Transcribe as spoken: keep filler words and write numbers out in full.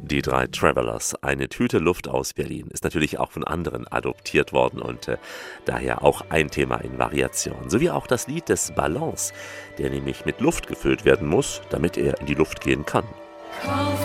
Die drei Travelers, eine Tüte Luft aus Berlin, ist natürlich auch von anderen adoptiert worden und äh, daher auch ein Thema in Variation. Sowie auch das Lied des Ballons, der nämlich mit Luft gefüllt werden muss, damit er in die Luft gehen kann. Komm.